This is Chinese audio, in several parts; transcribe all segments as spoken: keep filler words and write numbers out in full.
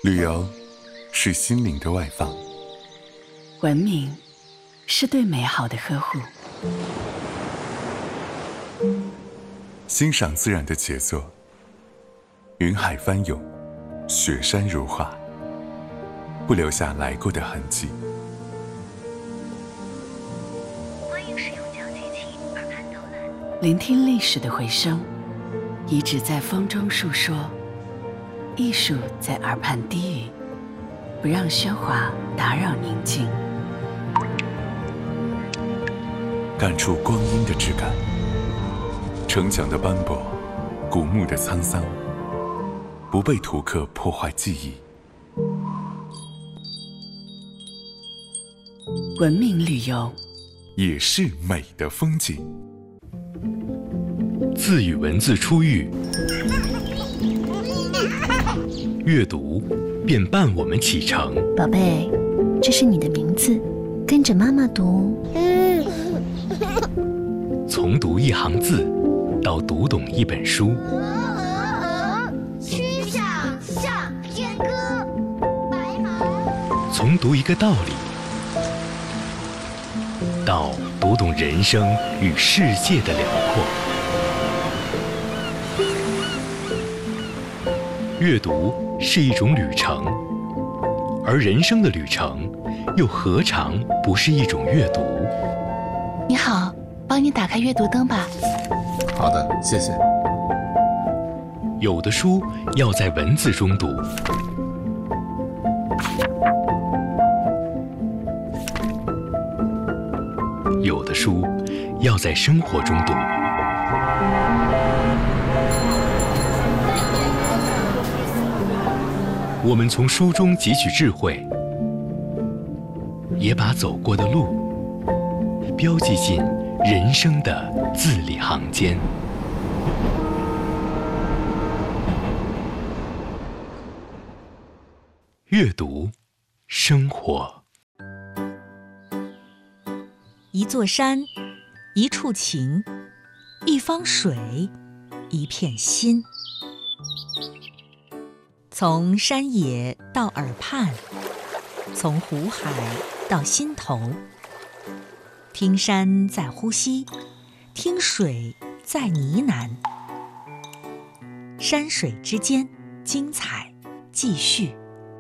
旅游是心灵的外放， 文明是对美好的呵护， 欣赏自然的杰作，云海翻涌，雪山如画，不留下来过的痕迹。 欢迎使用讲解器耳畔导览， 聆听历史的回声，遗址在风中述说，艺术在耳畔低语，不让喧哗打扰宁静。 感触光阴的质感，城墙的斑驳，古墓的沧桑，不被图刻破坏记忆。 文明旅游也是美的风景。 字与文字初遇，阅读便伴我们启程。 宝贝，这是你的名字，跟着妈妈读。 从读一行字到读懂一本书， 曲项向天歌，白马。 从读一个道理到读懂人生与世界的辽阔。阅读是一种旅程，而人生的旅程又何尝不是一种阅读？ 你好，帮你打开阅读灯吧。 好的，谢谢。 有的书要在文字中读，有的书要在生活中读。我们从书中汲取智慧，也把走过的路标记进人生的字里行间。阅读，生活。 一座山，一处情，一方水，一片心。从山野到耳畔，从湖海到心头，听山在呼吸，听水在呢喃，山水之间，精彩继续。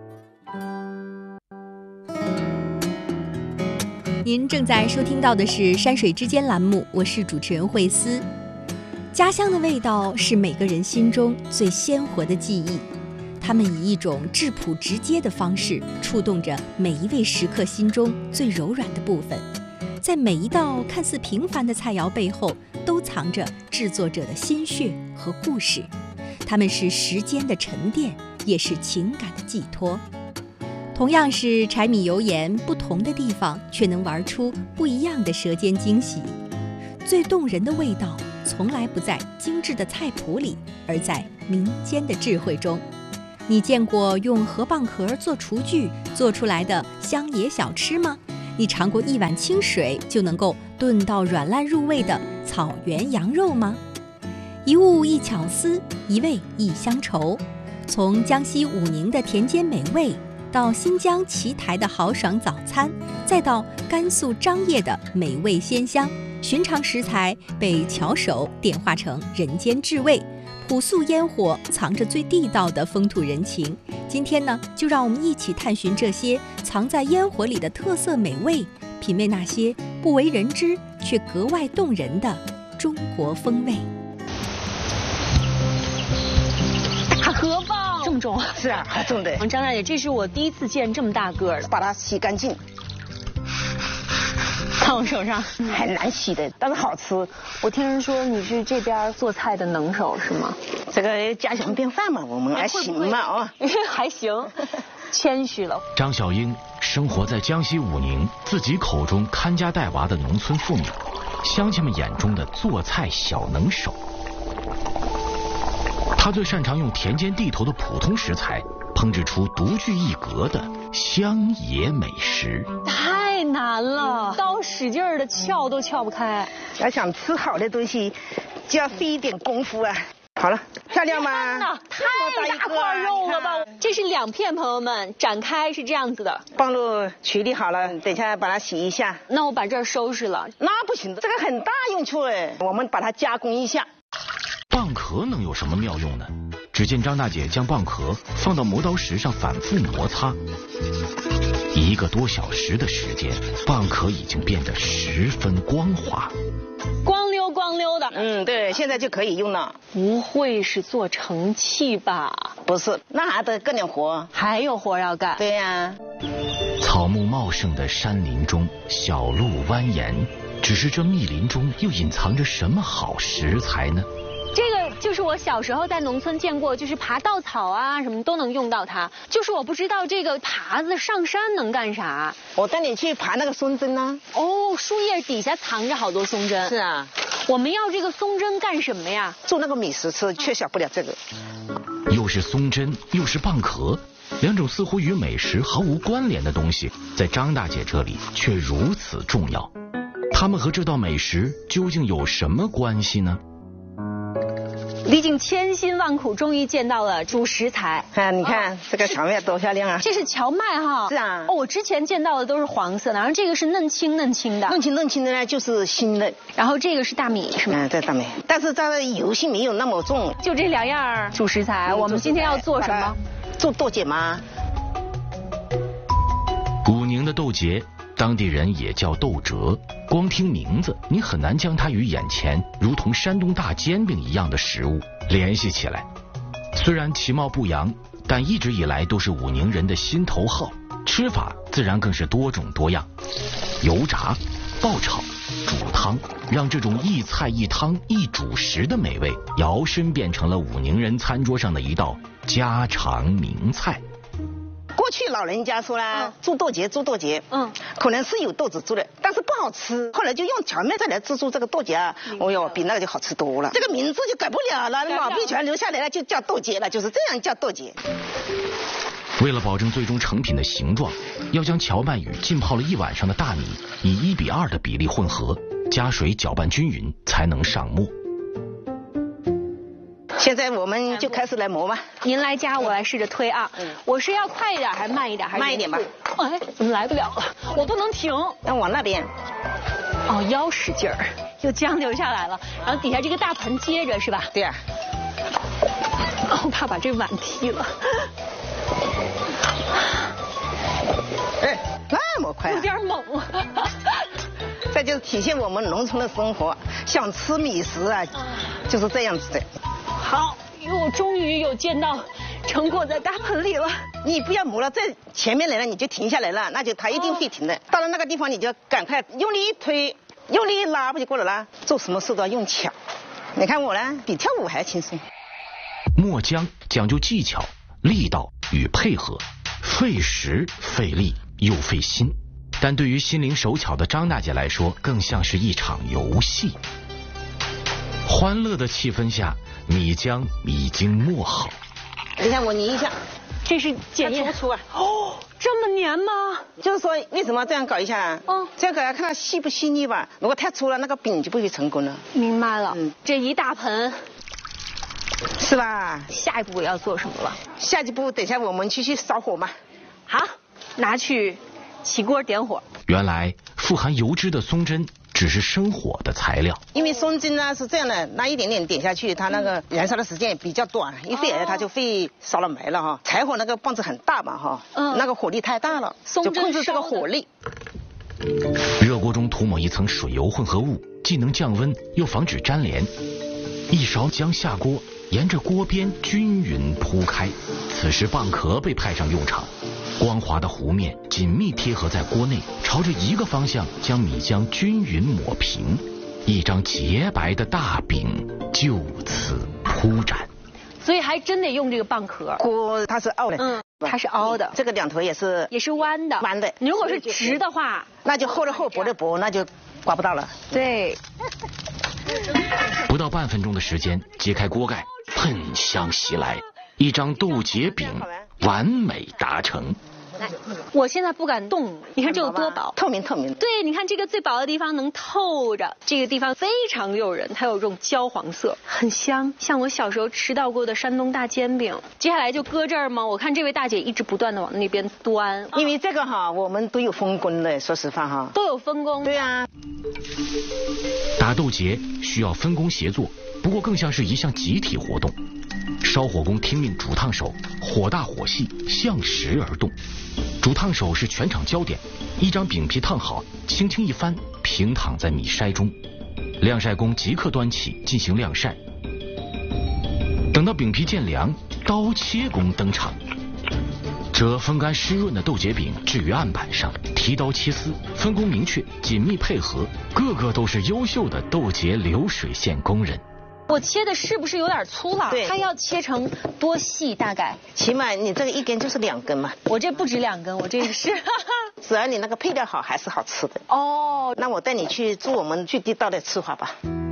您正在收听到的是《山水之间》栏目，我是主持人慧思。家乡的味道是每个人心中最鲜活的记忆，他们以一种质朴直接的方式，触动着每一位食客心中最柔软的部分。在每一道看似平凡的菜肴背后，都藏着制作者的心血和故事。他们是时间的沉淀，也是情感的寄托。同样是柴米油盐，不同的地方却能玩出不一样的舌尖惊喜。最动人的味道，从来不在精致的菜谱里，而在民间的智慧中。你见过用河蚌壳做厨具做出来的乡野小吃吗？你尝过一碗清水就能够炖到软烂入味的草原羊肉吗？一物一巧思，一味一乡愁。从江西武宁的田间美味，到新疆奇台的豪爽早餐，再到甘肃张掖的美味鲜香，寻常食材被巧手点化成人间至味。朴素烟火藏着最地道的风土人情。今天呢，就让我们一起探寻这些藏在烟火里的特色美味，品味那些不为人知却格外动人的中国风味。 大河蚌这么重？ 是啊，还重的。 张大姐，这是我第一次见这么大个的， 把它洗干净。 看我手上， 很难洗的，但是好吃。 我听人说你是这边做菜的能手是吗？ 这个家乡便饭嘛，我们还行嘛啊， 还行，谦虚了。 张小英生活在江西武宁，自己口中看家带娃的农村妇女，乡亲们眼中的做菜小能手。她最擅长用田间地头的普通食材，烹制出独具一格的乡野美食。 太难了，刀使劲儿的撬都撬不开。 要想吃好的东西，就要费一点功夫啊。好了，漂亮吗？ 太大块肉说吧，这是两片，朋友们，展开是这样子的。 棒露处理好了，等一下把它洗一下。 那我把这儿收拾了。 那不行，这个很大用处哎，我们把它加工一下。 蚌壳能有什么妙用呢？只见张大姐将蚌壳放到磨刀石上反复摩擦，一个多小时的时间，蚌壳已经变得十分光滑， 光溜光溜的。 嗯，对，现在就可以用了。 不会是做成器吧？ 不是，那还得干点活， 还有活要干。 对呀、啊。 草木茂盛的山林中，小路蜿蜒，只是这密林中又隐藏着什么好食材呢？ 这个就是我小时候在农村见过，就是爬稻草啊，什么都能用到它。就是我不知道这个耙子上山能干啥。 我带你去爬那个松针呢、 啊。哦，树叶底下藏着好多松针。 是啊。 我们要这个松针干什么呀？ 做那个美食吃，缺少不了这个。 又是松针，又是蚌壳，两种似乎与美食毫无关联的东西，在张大姐这里却如此重要。它们和这道美食究竟有什么关系呢？ 历尽千辛万苦，终于见到了主食材。 啊，你看、哦、这个荞麦多漂亮啊！ 这是荞麦哈。 是啊。 哦，我之前见到的都是黄色的，然后这个是嫩青嫩青的。 嫩青嫩青的呢，就是新的。 然后这个是大米，是吗？ 嗯，对，大米。但是它的油性没有那么重。 就这两样主食材，嗯、我们今天要做什么？ 做豆角吗？ 武宁的豆节，当地人也叫豆折。光听名字，你很难将它与眼前如同山东大煎饼一样的食物联系起来。虽然其貌不扬，但一直以来都是武宁人的心头好，吃法自然更是多种多样，油炸、爆炒、煮汤，让这种一菜一汤一主食的美味摇身变成了武宁人餐桌上的一道家常名菜。 过去老人家说啦，做豆节做豆节，嗯，可能是有豆子做的，但是不好吃。后来就用荞麦再来制作这个豆节啊，哦哟，比那个就好吃多了。这个名字就改不了了，老辈全留下来了，就叫豆节了，就是这样叫豆节。 为了保证最终成品的形状，要将荞麦与浸泡了一晚上的大米以一比二的比例混合，加水搅拌均匀，才能上沫。 现在我们就开始来磨吧。 您来夹，我来试着推啊。嗯、我是要快一点还是慢一点？还是慢一点吧。 哎，怎么来不了了？我不能停。 要往那边。 哦，腰使劲儿，又将就下来了。然后底下这个大盆接着是吧？ 对啊。 哦，怕把这碗踢了。 哎，那么快、啊？ 有点猛。 这就是体现我们农村的生活，想吃美食啊，就是这样子的。 好，我终于有见到成果在大盆里了。 你不要磨了，在前面来了你就停下来了，那就它一定会停的。哦、到了那个地方你就赶快用力一推，用力一拉，不就过了啦？做什么事都要用巧。你看我呢，比跳舞还轻松。 磨浆讲究技巧、力道与配合，费时费力又费心。但对于心灵手巧的张大姐来说，更像是一场游戏。欢乐的气氛下，米浆已经磨好。 你看我捏一下， 这是检验出啊。 哦，这么粘吗？ 就是说为什么这样搞一下啊？哦，这样搞要看它细不细腻吧。如果太粗了，那个饼就不会成功了。 明白了。嗯，这一大盆， 是吧？ 下一步要做什么了？ 下一步等一下我们继续烧火嘛。 好，拿去起锅点火。 原来富含油脂的松针只是生火的材料， 因为松针呢是这样的，那一点点点下去，它那个燃烧的时间也比较短，一会儿它就会烧了没了哈。柴火那个棒子很大嘛哈，嗯，那个火力太大了，就控制这个火力。 热锅中涂抹一层水油混合物，既能降温又防止粘连。一勺浆下锅，沿着锅边均匀铺开。此时蚌壳被派上用场。光滑的弧面紧密贴合在锅内，朝着一个方向将米浆均匀抹平，一张洁白的大饼就此铺展。 所以还真得用这个蚌壳。 锅它是凹的， 嗯，它是凹的， 这个两头也是也是弯的， 弯的。 你如果是直的话， 那就厚的厚，薄的薄，那就刮不到了。 对。 不到半分钟的时间，揭开锅盖，喷香袭来，一张豆节饼完美达成。 来，我现在不敢动，你看这有多薄， 透明透明。 对，你看这个最薄的地方能透着，这个地方非常诱人，它有这种焦黄色，很香，像我小时候吃到过的山东大煎饼。接下来就搁这儿吗？我看这位大姐一直不断的往那边端， 因为这个哈，我们都有分工的，说实话哈， 都有分工。 对啊， 打斗节需要分工协作，不过更像是一项集体活动。烧火工听命煮烫手，火大火细，向时而动。煮烫手是全场焦点，一张饼皮烫好，轻轻一翻，平躺在米筛中。晾晒工即刻端起进行晾晒。等到饼皮渐凉，刀切工登场。这风干湿润的豆节饼置于案板上，提刀切丝，分工明确，紧密配合，个个都是优秀的豆节流水线工人。 我切的是不是有点粗了？ 对， 它要切成多细？大概？ 起码你这个一根就是两根嘛。 我这不止两根，我这个是。 只要你那个配料好，还是好吃的。 哦， 那我带你去做我们最地道的吃法吧。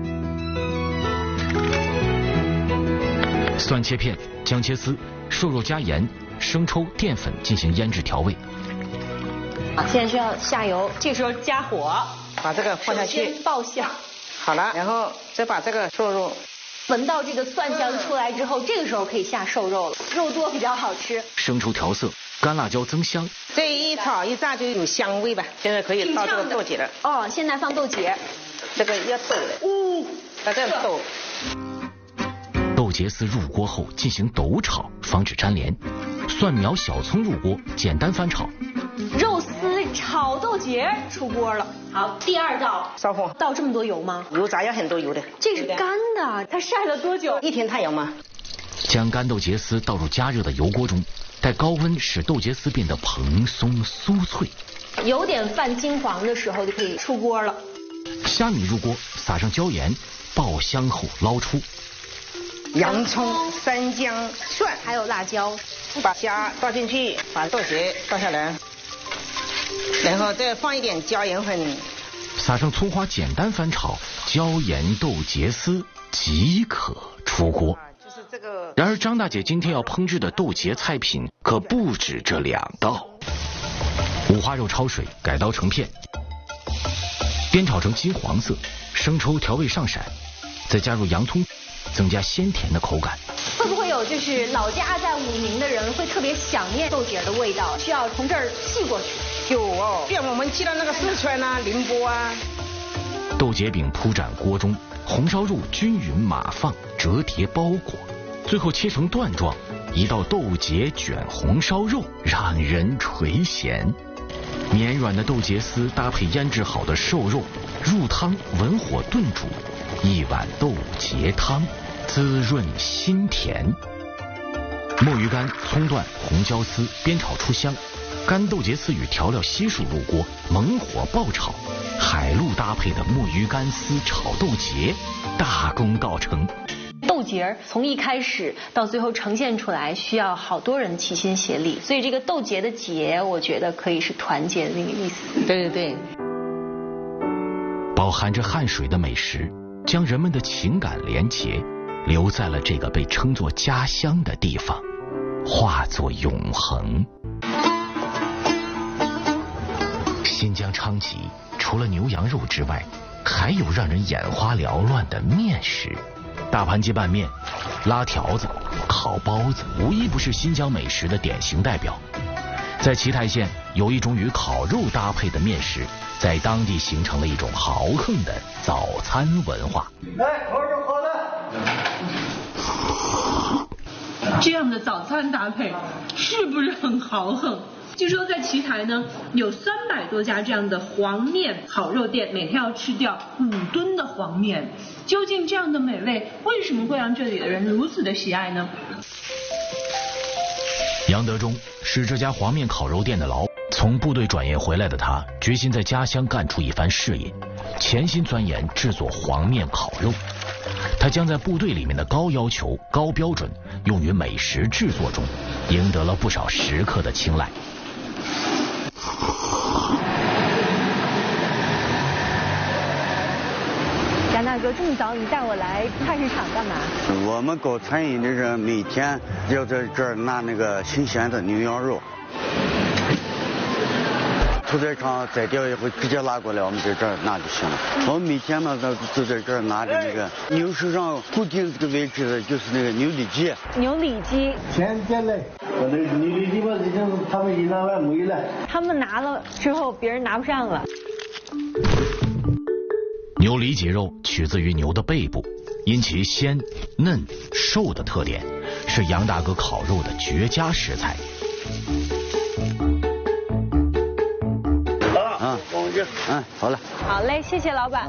蒜切片，姜切丝，瘦肉加盐、生抽、淀粉进行腌制调味。 啊，现在需要下油，这时候加火， 把这个放下去， 爆香。 好了，然后再把这个瘦肉， 闻到这个蒜香出来之后，这个时候可以下瘦肉了，肉多比较好吃。 生抽调色，干辣椒增香。 这一炒一炸就有香味吧。现在可以倒这个豆节了。 哦，现在放豆节， 这个要抖的。呜，把这样抖。 豆节丝入锅后进行抖炒，防止粘连。蒜苗、小葱入锅，简单翻炒。 肉丝炒豆节出锅了。好，第二道烧火， 倒这么多油吗？ 油炸要很多油的。 这是干的，它晒了多久？ 一天太阳吗？ 将干豆节丝倒入加热的油锅中，待高温使豆节丝变得蓬松酥脆， 有点泛金黄的时候就可以出锅了。 虾米入锅，撒上椒盐，爆香后捞出。 洋葱、生姜、蒜， 还有辣椒， 把虾倒进去，把豆节倒下来，然后再放一点椒盐粉， 撒上葱花，简单翻炒，椒盐豆节丝即可出锅。 就是这个。 然而张大姐今天要烹制的豆节菜品可不止这两道。五花肉焯水，改刀成片，煸炒成金黄色，生抽调味上闪，再加入洋葱，增加鲜甜的口感。 会不会有就是老家在武宁的人会特别想念豆节的味道，需要从这儿寄过去？ 有哦，像我们寄到那个四川啊、宁波啊。 豆节饼铺展锅中，红烧肉均匀码放，折叠包裹，最后切成段状，一道豆节卷红烧肉，让人垂涎。绵软的豆节丝搭配腌制好的瘦肉，入汤文火炖煮，一碗豆节汤，滋润心甜。墨鱼干、葱段、红椒丝煸炒出香，干豆节丝与调料悉数入锅，猛火爆炒，海陆搭配的墨鱼干丝炒豆节，大功告成。 豆节从一开始到最后呈现出来，需要好多人齐心协力，所以这个豆节的节，我觉得可以是团结的那个意思。 对对对， 饱含着汗水的美食，将人们的情感连结，留在了这个被称作家乡的地方，化作永恒。新疆昌吉除了牛羊肉之外，还有让人眼花缭乱的面食。大盘鸡拌面、拉条子、烤包子，无一不是新疆美食的典型代表。在奇泰县，有一种与烤肉搭配的面食，在当地形成了一种豪横的早餐文化。 来，我是好的。这样的早餐搭配是不是很豪横？据说在奇台呢，有三百多家这样的黄面烤肉店，每天要吃掉五吨的黄面。究竟这样的美味为什么会让这里的人如此的喜爱呢？ 杨德忠是这家黄面烤肉店的老板，从部队转业回来的他，决心在家乡干出一番事业，潜心钻研制作黄面烤肉。他将在部队里面的高要求、高标准用于美食制作中，赢得了不少食客的青睐。 杨大哥，这么早你带我来菜市场干嘛？ 我们搞餐饮的人每天要在这儿拿那个新鲜的牛羊肉。 屠宰场宰掉以后直接拉过来，我们在这儿拿就行了。我们每天嘛都都在这儿拿着那个牛身上固定这个位置的就是那个牛里脊。 牛里脊。 前天嘞，我那牛里脊嘛已经他们已经拿完没了。 他们拿了之后，别人拿不上了。 牛里脊肉取自于牛的背部，因其鲜、嫩、瘦的特点，是杨大哥烤肉的绝佳食材。 啊，嗯，好了。 好嘞，谢谢老板。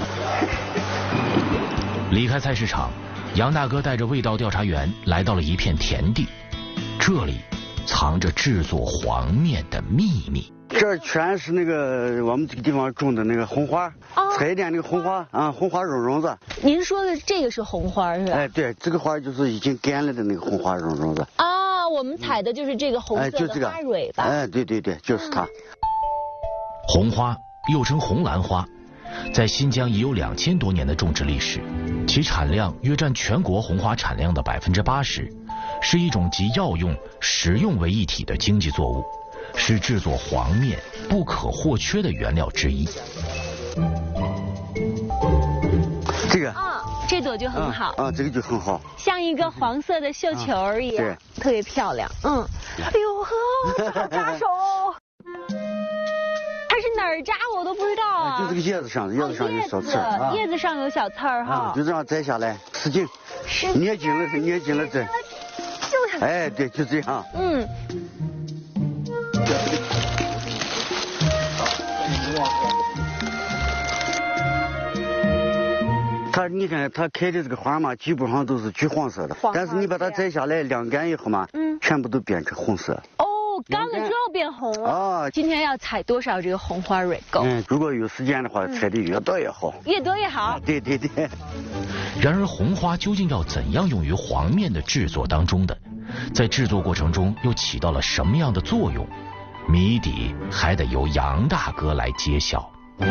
离开菜市场，杨大哥带着味道调查员来到了一片田地，这里藏着制作黄面的秘密。 这全是那个我们这个地方种的那个红花，哦、采点那个红花啊，红花绒绒子。 您说的这个是红花是吧？ 哎，对，这个花就是已经干了的那个红花绒绒子。 啊，我们采的就是这个红色的花蕊吧？ 哎，对对对，就是它。嗯、 红花又称红兰花，在新疆已有两千多年的种植历史，其产量约占全国红花产量的百分之八十，是一种集药用、食用为一体的经济作物。是制作黄面不可或缺的原料之一。 这个啊，这朵就很好啊，啊这个就很好， 像一个黄色的绣球一样，啊、特别漂亮。嗯，哎呦呵，好扎手哦！它是哪儿扎我都不知道啊。 就这个叶子上，叶子上有小刺儿、 啊，叶子上有小刺儿哈、 啊，就这样摘下来，使劲，捏紧了，捏紧了摘。 就哎，对，就这样。 嗯。 它你看它开的这个花嘛，基本上都是橘黄色的，但是你把它摘下来晾干以后嘛，嗯，全部都变成红色。 哦，干了之后变红了。啊，今天要采多少这个红花蕊够？ 嗯，如果有时间的话，采的越多越好。 越多越好。 啊、对对对。 然而，红花究竟要怎样用于黄面的制作当中的？在制作过程中又起到了什么样的作用？谜底还得由杨大哥来揭晓。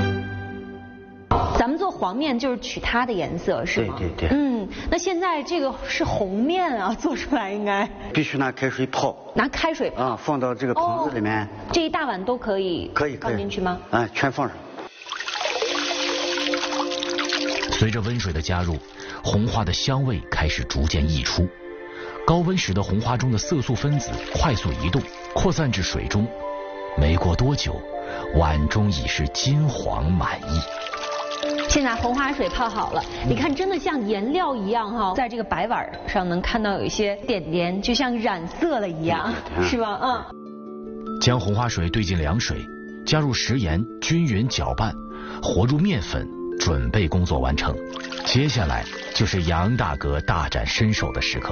咱们做黄面就是取它的颜色是吗？ 对对对。 嗯，那现在这个是红面啊，做出来应该必须拿开水泡。 拿开水泡啊，放到这个盆子里面。哦、 这一大碗都可以。 可以可以。 放进去吗？ 啊，全放上。 随着温水的加入，红花的香味开始逐渐溢出。高温时的红花中的色素分子快速移动，扩散至水中。没过多久，碗中已是金黄满溢。 现在红花水泡好了，你看真的像颜料一样哈，在这个白碗上能看到有一些点点，就像染色了一样，是吧？嗯。 将红花水兑进凉水，加入食盐，均匀搅拌，和入面粉，准备工作完成。接下来就是杨大哥大展身手的时刻。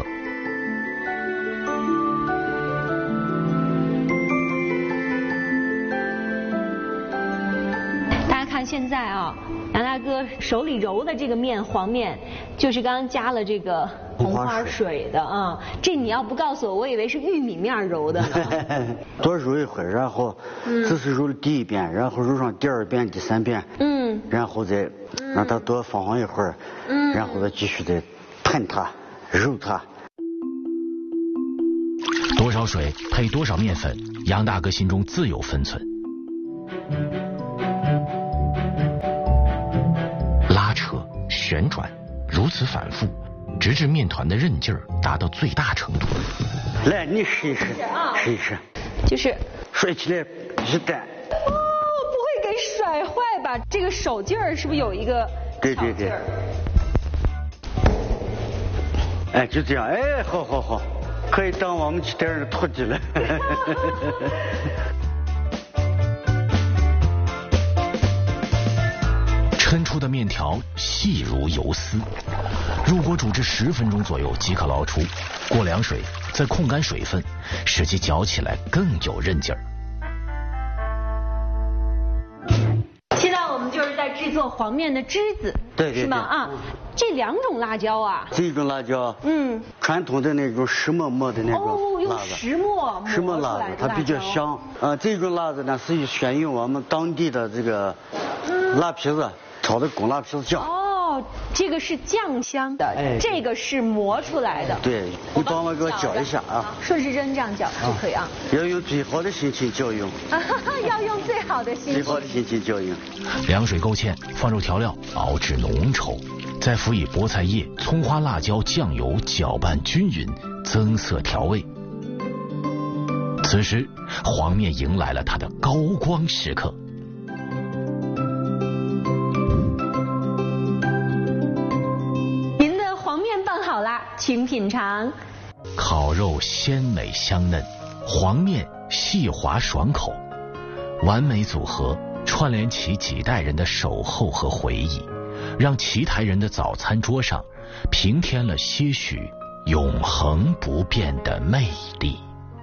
现在啊，杨大哥手里揉的这个面黄面，就是刚刚加了这个红花水的啊。这你要不告诉我，我以为是玉米面揉的呢。 多揉一会儿，然后这是揉了第一遍，然后揉上第二遍、第三遍，嗯，然后再让它多放上一会儿，嗯，然后再继续再喷它、揉它。 多少水配多少面粉，杨大哥心中自有分寸。拉扯、旋转，如此反复，直至面团的韧劲儿达到最大程度。 来，你试一试，试一试， 就是甩起来一弹。 哦，不会给甩坏吧？这个手劲儿是不是有一个？ 对对对。哎，就这样，哎，好好好，可以当我们起点的徒弟了。 抻出的面条细如游丝，入锅煮至十分钟左右即可捞出。过凉水，再控干水分，使其嚼起来更有韧劲儿。 现在我们就是在制作黄面的汁子， 对对对， 是吗？啊，这两种辣椒啊， 这种辣椒，嗯，传统的那种石磨磨的那种辣子， 哦，用石磨石磨辣子，它比较香。啊，这种辣子呢是选用我们当地的这个辣皮子。炒的滚辣皮子酱哦， 哦，这个是酱香的， 哎、 这个是磨出来的。 对，你帮我给我搅一下啊。 顺时针这样搅就可以啊。 要用最好的心情搅用。 要用最好的心情。 最好的心情搅用。 凉水勾芡，放入调料，熬至浓稠，再辅以菠菜叶、葱花、辣椒、酱油搅拌均匀，增色调味。此时，黄面迎来了它的高光时刻。 您的黄面拌好啦，请品尝。 烤肉鲜美香嫩，黄面细滑爽口，完美组合串联起几代人的守候和回忆，让奇台人的早餐桌上平添了些许永恒不变的魅力。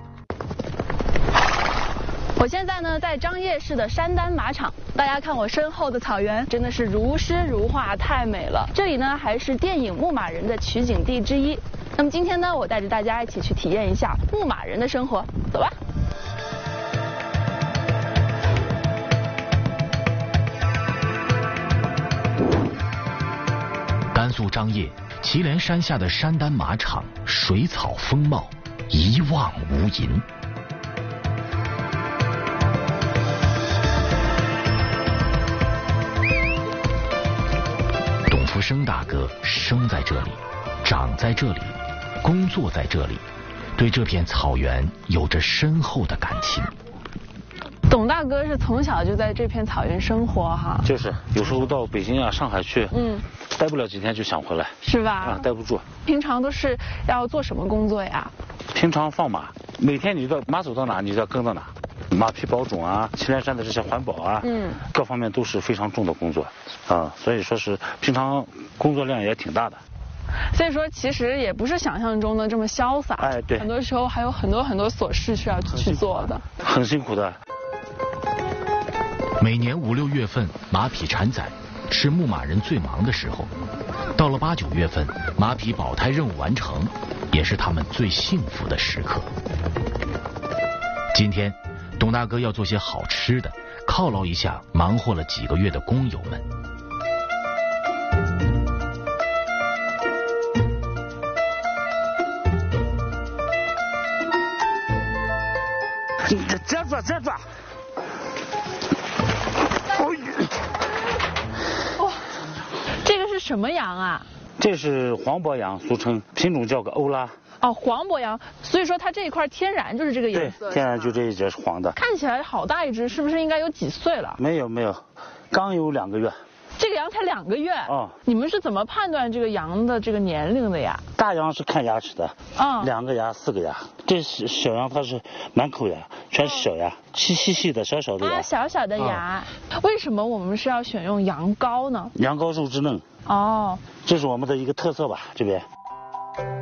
我现在呢在张掖市的山丹马场，大家看我身后的草原，真的是如诗如画，太美了。这里呢还是电影《牧马人》的取景地之一。那么今天呢，我带着大家一起去体验一下牧马人的生活，走吧。 甘肃张掖祁连山下的山丹马场，水草丰茂，一望无垠。董福生大哥生在这里，长在这里，工作在这里，对这片草原有着深厚的感情。 董大哥是从小就在这片草原生活哈， 就是有时候到北京啊、上海去， 嗯， 待不了几天就想回来， 是吧？ 啊，待不住。 平常都是要做什么工作呀？ 平常放马，每天你到马走到哪，你就要跟到哪。马匹保种啊，祁连山的这些环保啊，嗯，各方面都是非常重的工作，啊，所以说是平常工作量也挺大的。 所以说，其实也不是想象中的这么潇洒， 哎，对， 很多时候还有很多很多琐事需要去做的， 很辛苦的。 每年五六月份，马匹产崽是牧马人最忙的时候。到了八九月份，马匹保胎任务完成，也是他们最幸福的时刻。今天，董大哥要做些好吃的，犒劳一下忙活了几个月的工友们。 这样抓，这样抓。 哇，这个是什么羊啊？ 这是黄脖羊，俗称，品种叫个欧拉。 哦，黄脖羊，所以说它这一块天然就是这个颜色。 对，天然就这一节是黄的。 看起来好大一只，是不是应该有几岁了？ 没有没有，刚有两个月。 这个羊才两个月。哦。你们是怎么判断这个羊的这个年龄的呀？ 大羊是看牙齿的。啊、嗯。两个牙，四个牙。这小羊它是满口牙，全是小牙，细细细的小小的牙。 啊，小小的牙。嗯、为什么我们是要选用羊羔呢？ 羊羔肉质嫩。 哦。 这是我们的一个特色吧，这边。